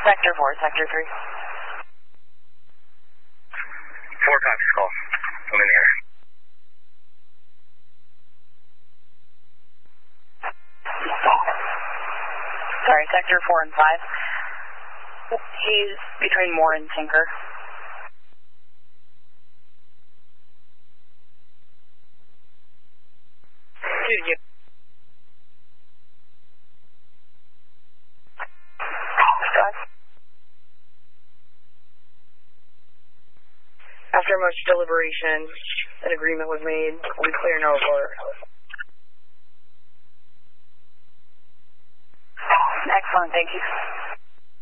Sector 4, Sector 3. 4 copies, call. I'm in here. Sorry, Sector 4 and 5. He's between Moore and Tinker. After much deliberation, an agreement was made. We clear no for. Excellent, thank you.